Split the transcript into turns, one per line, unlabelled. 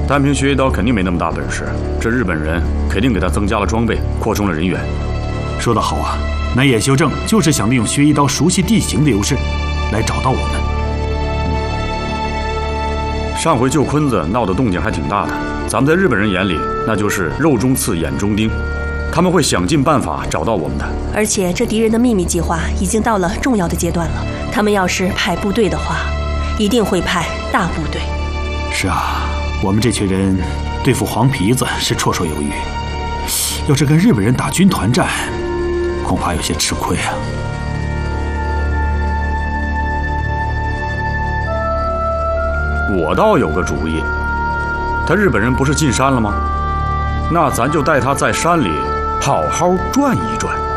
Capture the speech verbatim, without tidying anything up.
单凭学一刀肯定没那么大本事，这日本人肯定给他增加了装备，扩充了人员。
说得好啊，那野修正就是想利用学一刀熟悉地形的优势，来找到我们。
上回救坤子闹的动静还挺大的，咱们在日本人眼里那就是肉中刺，眼中钉，他们会想尽办法找到我们的。
而且这敌人的秘密计划已经到了重要的阶段了，他们要是派部队的话，一定会派大部队。
是啊，我们这群人对付黄皮子是绰绰有余，要是跟日本人打军团战，恐怕有些吃亏啊。
我倒有个主意，他日本人不是进山了吗？那咱就带他在山里好好转一转。